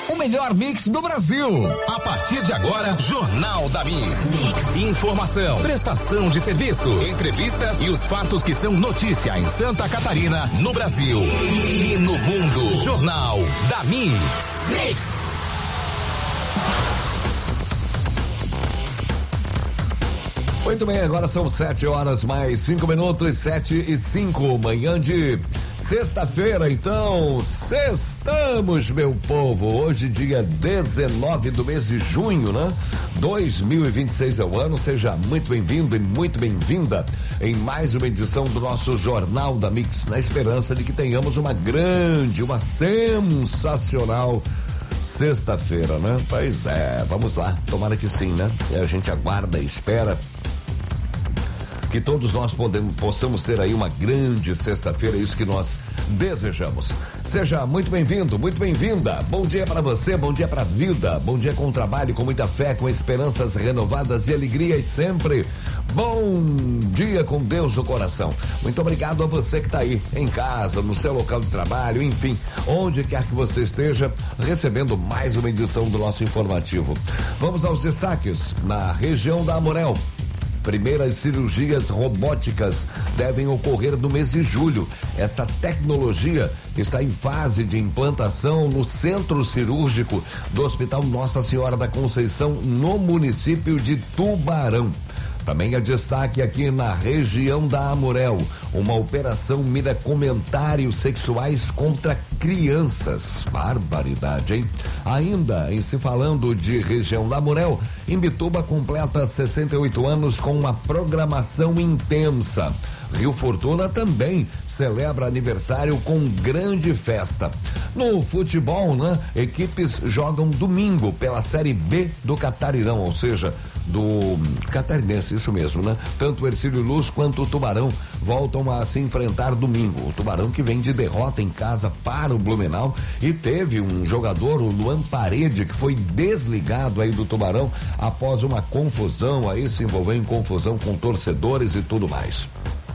O melhor mix do Brasil. A partir de agora, Jornal da Mix. Informação, prestação de serviços, entrevistas e os fatos que são notícia em Santa Catarina, no Brasil e no mundo. Jornal da Mix. Muito bem, agora são 7h mais 5 minutos, 7h05, manhã de sexta-feira, então, sextamos, meu povo, hoje dia 19 do mês de junho, né? 2026 é o ano, seja muito bem-vindo e muito bem-vinda em mais uma edição do nosso Jornal da Mix, na esperança de que tenhamos uma grande, uma sensacional sexta-feira, né? Pois é, vamos lá, tomara que sim, né? E a gente aguarda e espera que todos nós possamos ter aí uma grande sexta-feira, é isso que nós desejamos. Seja muito bem-vindo, muito bem-vinda. Bom dia para você, bom dia para a vida, bom dia com trabalho, com muita fé, com esperanças renovadas e alegrias sempre. Bom dia com Deus no coração. Muito obrigado a você que está aí em casa, no seu local de trabalho, enfim, onde quer que você esteja, recebendo mais uma edição do nosso informativo. Vamos aos destaques. Na região da Amurel, primeiras cirurgias robóticas devem ocorrer no mês de julho. Essa tecnologia está em fase de implantação no centro cirúrgico do Hospital Nossa Senhora da Conceição, no município de Tubarão. Também é destaque aqui na região da Amurel, uma operação mira comentários sexuais contra crianças. Barbaridade, hein? Ainda em se falando de região da Amurel, Imbituba completa 68 anos com uma programação intensa. Rio Fortuna também celebra aniversário com grande festa. No futebol, né? Equipes jogam domingo pela Série B do Catarinão, ou seja, do Catarinense, isso mesmo, né? Tanto o Hercílio Luz quanto o Tubarão voltam a se enfrentar domingo. O Tubarão que vem de derrota em casa para o Blumenau e teve um jogador, o Luan Parede, que foi desligado aí do Tubarão após uma confusão, aí se envolveu em confusão com torcedores e tudo mais.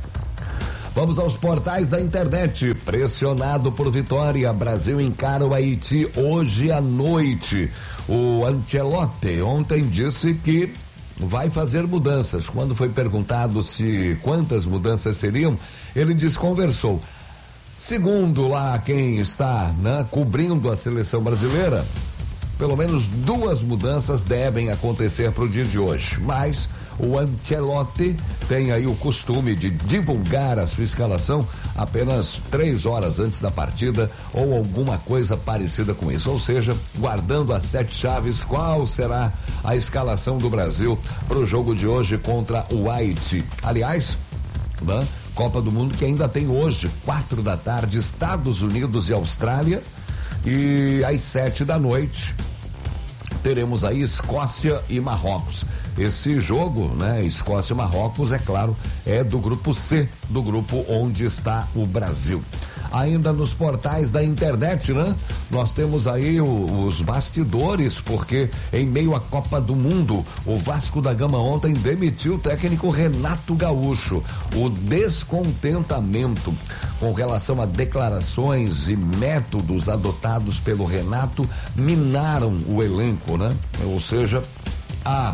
Vamos aos portais da internet. Pressionado por vitória, Brasil encara o Haiti hoje à noite. O Ancelotti ontem disse que vai fazer mudanças. Quando foi perguntado se quantas mudanças seriam, ele desconversou. Segundo lá quem está, né, cobrindo a seleção brasileira, pelo menos 2 mudanças devem acontecer para o dia de hoje, mas o Ancelotti tem aí o costume de divulgar a sua escalação apenas 3 horas antes da partida ou alguma coisa parecida com isso, ou seja, guardando as 7 chaves, qual será a escalação do Brasil para o jogo de hoje contra o Haiti. Aliás, né, Copa do Mundo que ainda tem hoje, 4 da tarde, Estados Unidos e Austrália, e às 7 da noite teremos aí Escócia e Marrocos. Esse jogo, né, Escócia e Marrocos, é claro, é do grupo C, do grupo onde está o Brasil. Ainda nos portais da internet, né? Nós temos aí os bastidores, porque em meio à Copa do Mundo, o Vasco da Gama ontem demitiu o técnico Renato Gaúcho. O descontentamento com relação a declarações e métodos adotados pelo Renato minaram o elenco, né? Ou seja, a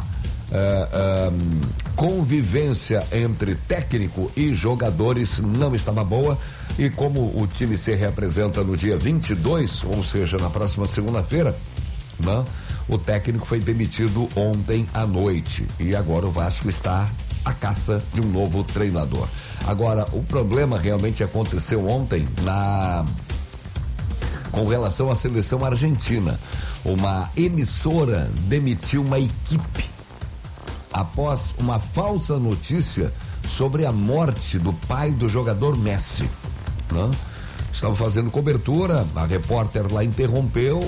convivência entre técnico e jogadores não estava boa, e como o time se representa no dia 22, ou seja, na próxima segunda-feira, né? O técnico foi demitido ontem à noite e agora o Vasco está à caça de um novo treinador. Agora, o problema realmente aconteceu ontem com relação à seleção argentina. Uma emissora demitiu uma equipe após uma falsa notícia sobre a morte do pai do jogador Messi, né? Estava fazendo cobertura, a repórter lá interrompeu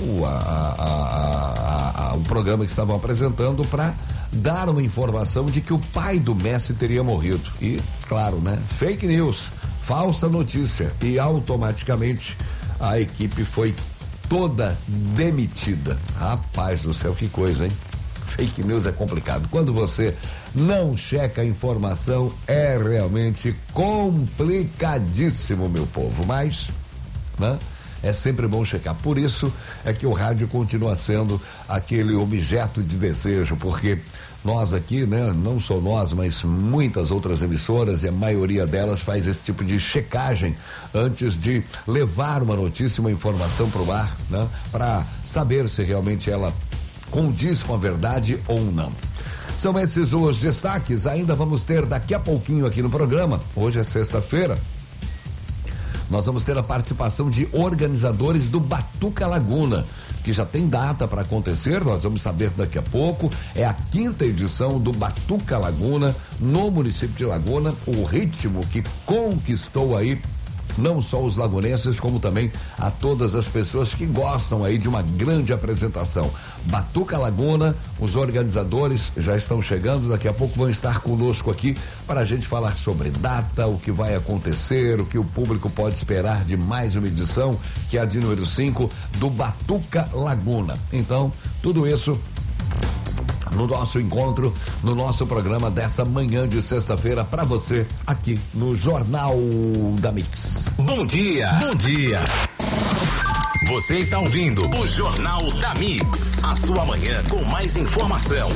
o programa que estavam apresentando para dar uma informação de que o pai do Messi teria morrido. E, claro, né? Fake news, falsa notícia, e automaticamente a equipe foi toda demitida. Rapaz do céu, que coisa, hein? Fake news é complicado. Quando você não checa a informação, é realmente complicadíssimo, meu povo. Mas, né? é sempre bom checar. Por isso é que o rádio continua sendo aquele objeto de desejo, porque nós aqui, né, não só nós, mas muitas outras emissoras, e a maioria delas faz esse tipo de checagem antes de levar uma notícia, uma informação para o ar, né, para saber se realmente ela condiz com a verdade ou não. São esses os destaques. Ainda vamos ter daqui a pouquinho aqui no programa. Hoje é sexta-feira. Nós vamos ter a participação de organizadores do Batuca Laguna, que já tem data para acontecer, nós vamos saber daqui a pouco. É a 5ª edição do Batuca Laguna no município de Laguna, o ritmo que conquistou aí não só os lagunenses, como também a todas as pessoas que gostam aí de uma grande apresentação. Batuca Laguna, os organizadores já estão chegando, daqui a pouco vão estar conosco aqui para a gente falar sobre data, o que vai acontecer, o que o público pode esperar de mais uma edição, que é a de número 5 do Batuca Laguna. Então, tudo isso no nosso encontro, no nosso programa dessa manhã de sexta-feira para você aqui no Jornal da Mix. Bom dia, bom dia. Você está ouvindo o Jornal da Mix, a sua manhã com mais informação.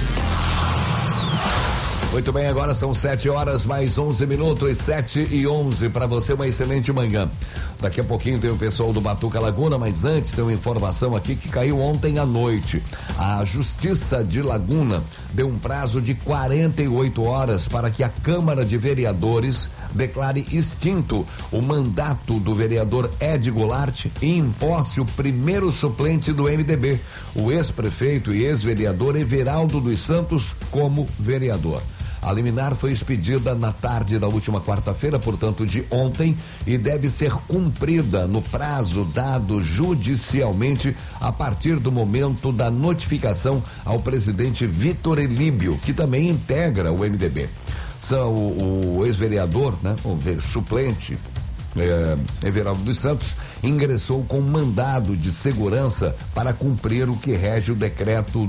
Muito bem, agora são 7 horas mais 11 minutos, 7:11 para você, uma excelente manhã. Daqui a pouquinho tem o pessoal do Batuca Laguna, mas antes tem uma informação aqui que caiu ontem à noite. A Justiça de Laguna deu um prazo de 48 horas para que a Câmara de Vereadores declare extinto o mandato do vereador Ed Goulart e imposse o primeiro suplente do MDB, o ex-prefeito e ex-vereador Everaldo dos Santos, como vereador. A liminar foi expedida na tarde da última quarta-feira, portanto de ontem, e deve ser cumprida no prazo dado judicialmente a partir do momento da notificação ao presidente Vitor Elíbio, que também integra o MDB. São o ex-vereador, né, o suplente, Everaldo dos Santos, ingressou com mandado de segurança para cumprir o que rege o decreto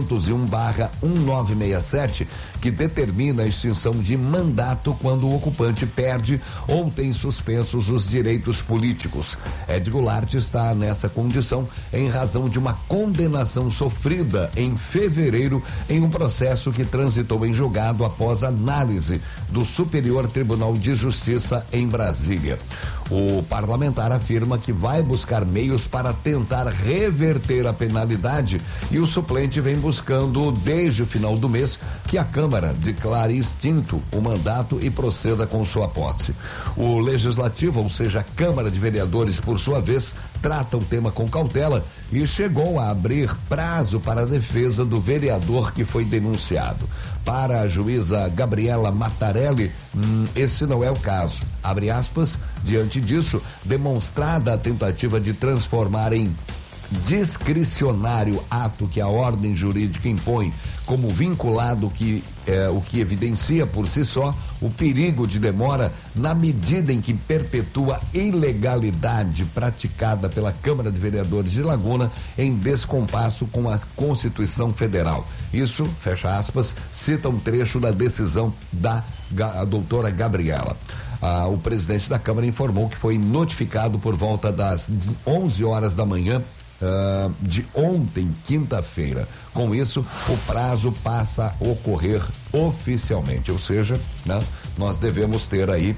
201/1967, que determina a extinção de mandato quando o ocupante perde ou tem suspensos os direitos políticos. Ed Goulart está nessa condição em razão de uma condenação sofrida em fevereiro em um processo que transitou em julgado após análise do Superior Tribunal de Justiça em Brasília. O parlamentar afirma que vai buscar meios para tentar reverter a penalidade e o suplente vem buscando desde o final do mês que a Câmara declare extinto o mandato e proceda com sua posse. O Legislativo, ou seja, a Câmara de Vereadores, por sua vez, trata o tema com cautela e chegou a abrir prazo para a defesa do vereador que foi denunciado. Para a juíza Gabriela Mattarelli, esse não é o caso. Abre aspas, diante disso, demonstrada a tentativa de transformar em discricionário ato que a ordem jurídica impõe como vinculado, o que evidencia por si só o perigo de demora na medida em que perpetua ilegalidade praticada pela Câmara de Vereadores de Laguna em descompasso com a Constituição Federal. Isso, fecha aspas, cita um trecho da decisão da doutora Gabriela. O presidente da Câmara informou que foi notificado por volta das 11 horas da manhã de ontem, quinta-feira. Com isso, o prazo passa a ocorrer oficialmente, ou seja, né, nós devemos ter aí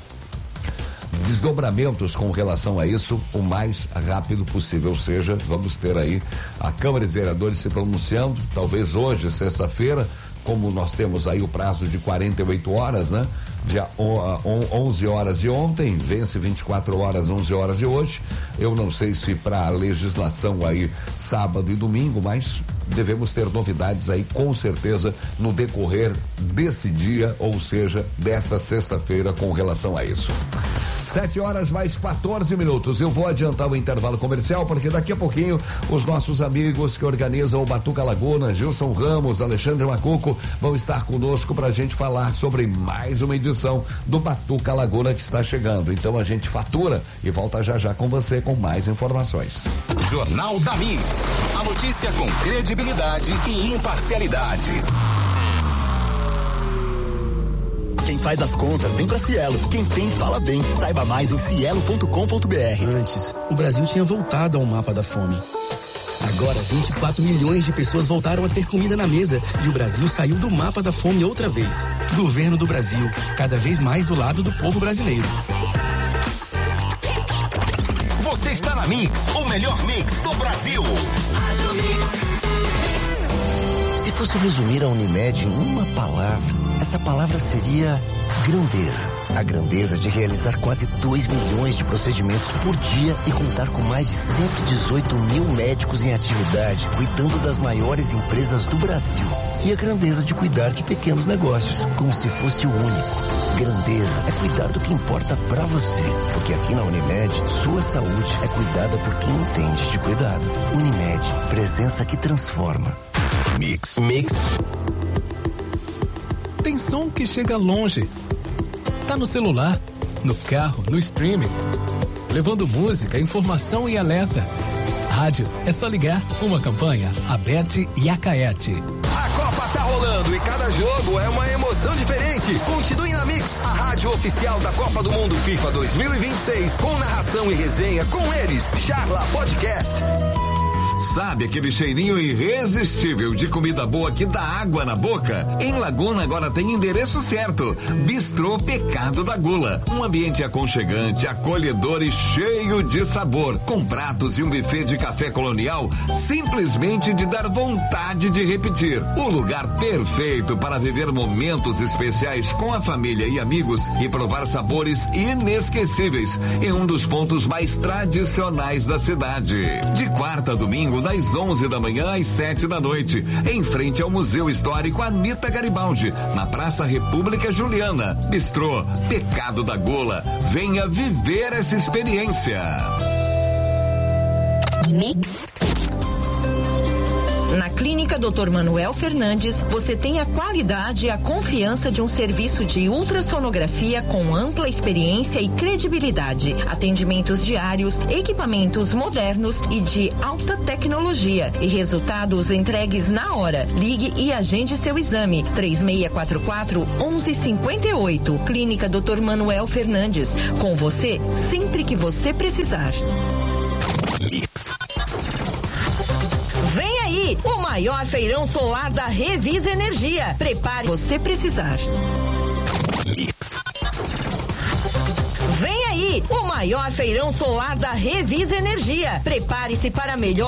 desdobramentos com relação a isso o mais rápido possível, ou seja, vamos ter aí a Câmara de Vereadores se pronunciando, talvez hoje, sexta-feira, como nós temos aí o prazo de 48 horas, né? Dia 11 horas de ontem, vence 24 horas, 11 horas de hoje. Eu não sei se para a legislação aí sábado e domingo, mas devemos ter novidades aí com certeza no decorrer desse dia, ou seja, dessa sexta-feira com relação a isso. 7 horas mais 14 minutos. Eu vou adiantar o intervalo comercial porque daqui a pouquinho os nossos amigos que organizam o Batuca Laguna, Gilson Ramos, Alexandre Macuco, vão estar conosco para a gente falar sobre mais uma edição do Batuca Laguna que está chegando. Então a gente fatura e volta já já com você com mais informações. Jornal da Mix. A notícia com credibilidade e imparcialidade. Quem Quem faz as contas vem pra Cielo. Quem tem, fala bem. Saiba mais em cielo.com.br. Antes, o Brasil tinha voltado ao mapa da fome. Agora, 24 milhões de pessoas voltaram a ter comida na mesa e o Brasil saiu do mapa da fome outra vez. Governo do Brasil, cada vez mais do lado do povo brasileiro. Você está na Mix, o melhor mix do Brasil. Se fosse resumir a Unimed em uma palavra, essa palavra seria grandeza. A grandeza de realizar quase 2 milhões de procedimentos por dia e contar com mais de 118 mil médicos em atividade, cuidando das maiores empresas do Brasil. E a grandeza de cuidar de pequenos negócios, como se fosse o único. Grandeza é cuidar do que importa pra você, porque aqui na Unimed, sua saúde é cuidada por quem entende de cuidado. Unimed, presença que transforma. Mix. Tem som que chega longe. Tá no celular, no carro, no streaming, levando música, informação e alerta. Rádio, é só ligar. Uma campanha, Aberte e Acaete. A Copa tá rolando e cada jogo é uma emoção diferente. Continue na Mix, a rádio oficial da Copa do Mundo FIFA 2026, com narração e resenha com eles, Charla Podcast. Sabe aquele cheirinho irresistível de comida boa que dá água na boca? Em Laguna agora tem endereço certo. Bistrô Pecado da Gula. Um ambiente aconchegante, acolhedor e cheio de sabor. Com pratos e um buffet de café colonial simplesmente de dar vontade de repetir. O lugar perfeito para viver momentos especiais com a família e amigos e provar sabores inesquecíveis em um dos pontos mais tradicionais da cidade. De quarta a domingo, das 11 da manhã às 7 da noite, em frente ao Museu Histórico Anita Garibaldi, na Praça República Juliana. Bistrô Pecado da Gula. Venha viver essa experiência. Mix. Na Clínica Dr. Manuel Fernandes, você tem a qualidade e a confiança de um serviço de ultrassonografia com ampla experiência e credibilidade. Atendimentos diários, equipamentos modernos e de alta tecnologia. E resultados entregues na hora. Ligue e agende seu exame. 3644-1158. Clínica Dr. Manuel Fernandes. Com você, sempre que você precisar. Vem aí, o maior feirão solar da Revisa Energia. Prepare você precisar. Vem aí, o maior feirão solar da Revisa Energia. Prepare-se para melhor